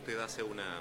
usted hace una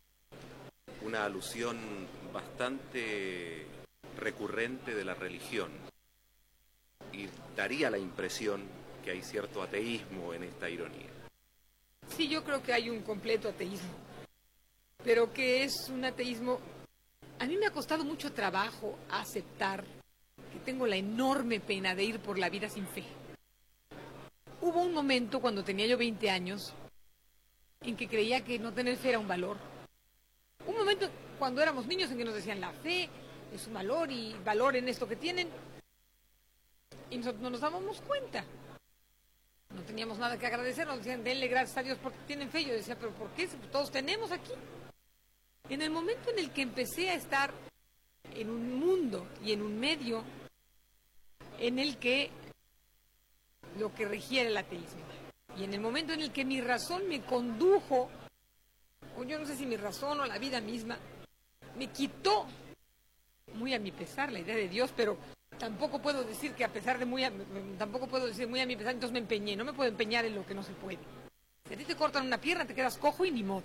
alusión bastante recurrente de la religión y daría la impresión que hay cierto ateísmo en esta ironía. Sí, yo creo que hay un completo ateísmo, pero que es un ateísmo... A mí me ha costado mucho trabajo aceptar que tengo la enorme pena de ir por la vida sin fe. Hubo un momento cuando tenía yo 20 años en que creía que no tener fe era un valor. Un momento cuando éramos niños en que nos decían la fe es un valor y valoren esto que tienen, y nosotros no nos dábamos cuenta. No teníamos nada que agradecer, nos decían denle gracias a Dios porque tienen fe. Yo decía, pero ¿por qué? Todos tenemos aquí. En el momento en el que empecé a estar en un mundo y en un medio en el que lo que regía era el ateísmo, y en el momento en el que mi razón me condujo, o yo no sé si mi razón o la vida misma, me quitó, muy a mi pesar, la idea de Dios, pero tampoco puedo decir que a pesar de tampoco puedo decir muy a mi pesar, entonces me empeñé. No me puedo empeñar en lo que no se puede. Si a ti te cortan una pierna, te quedas cojo y ni modo.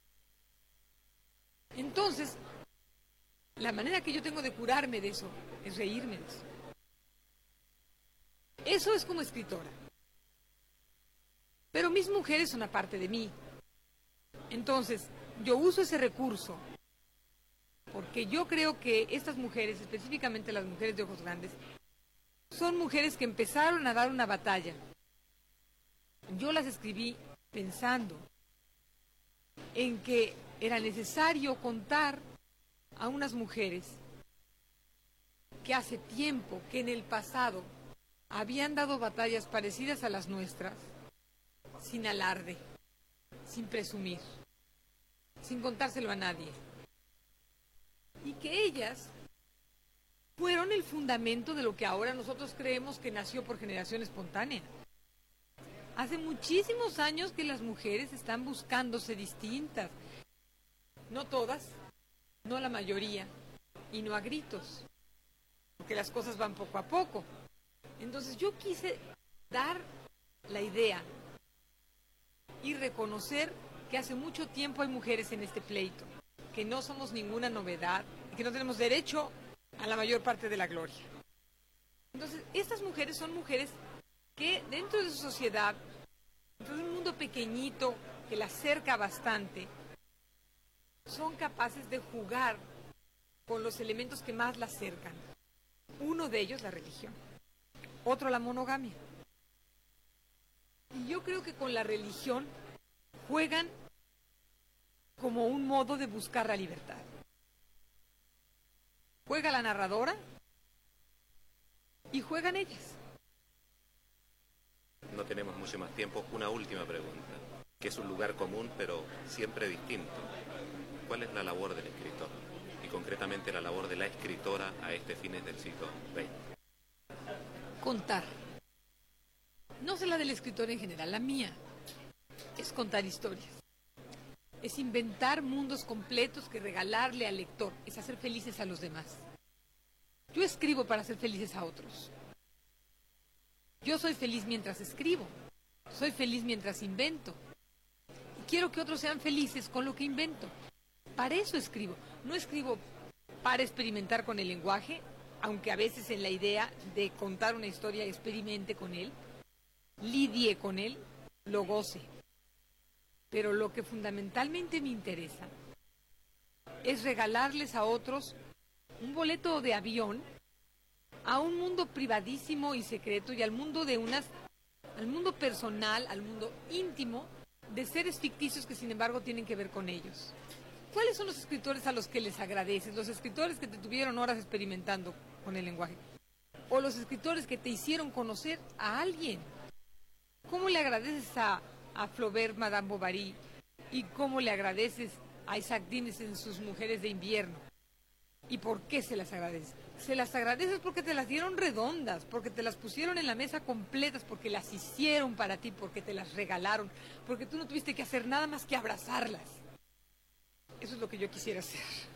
Entonces, la manera que yo tengo de curarme de eso es reírme de eso. Eso es como escritora. Pero mis mujeres son una parte de mí. Entonces, yo uso ese recurso porque yo creo que estas mujeres, específicamente las mujeres de ojos grandes, son mujeres que empezaron a dar una batalla. Yo las escribí pensando en que era necesario contar a unas mujeres que hace tiempo, que en el pasado habían dado batallas parecidas a las nuestras, sin alarde, sin presumir, sin contárselo a nadie. Y que ellas fueron el fundamento de lo que ahora nosotros creemos que nació por generación espontánea. Hace muchísimos años que las mujeres están buscándose distintas. No todas, no la mayoría, y no a gritos, porque las cosas van poco a poco. Entonces yo quise dar la idea y reconocer que hace mucho tiempo hay mujeres en este pleito, que no somos ninguna novedad y que no tenemos derecho a la mayor parte de la gloria. Entonces, estas mujeres son mujeres que dentro de su sociedad, dentro de un mundo pequeñito que las cerca bastante, son capaces de jugar con los elementos que más las cercan. Uno de ellos, la religión. Otro, la monogamia. Y yo creo que con la religión juegan como un modo de buscar la libertad. Juega la narradora y juegan ellas. No tenemos mucho más tiempo. Una última pregunta, que es un lugar común pero siempre distinto. ¿Cuál es la labor del escritor? Y concretamente la labor de la escritora a fines del siglo XX. Contar. No sé la del escritor en general, la mía es contar historias. Es inventar mundos completos que regalarle al lector, es hacer felices a los demás. Yo escribo para hacer felices a otros. Yo soy feliz mientras escribo, soy feliz mientras invento. Y quiero que otros sean felices con lo que invento. Para eso escribo. No escribo para experimentar con el lenguaje, aunque a veces en la idea de contar una historia experimente con él, lidie con él, lo goce. Pero lo que fundamentalmente me interesa es regalarles a otros un boleto de avión a un mundo privadísimo y secreto y al mundo al mundo personal, al mundo íntimo de seres ficticios que sin embargo tienen que ver con ellos. ¿Cuáles son los escritores a los que les agradeces? Los escritores que te tuvieron horas experimentando con el lenguaje. O los escritores que te hicieron conocer a alguien. ¿Cómo le agradeces a Flaubert, Madame Bovary? ¿Y cómo le agradeces a Isaac Dines en sus Mujeres de Invierno? ¿Y por qué se las agradeces? Se las agradeces porque te las dieron redondas, porque te las pusieron en la mesa completas, porque las hicieron para ti, porque te las regalaron, porque tú no tuviste que hacer nada más que abrazarlas. Eso es lo que yo quisiera hacer.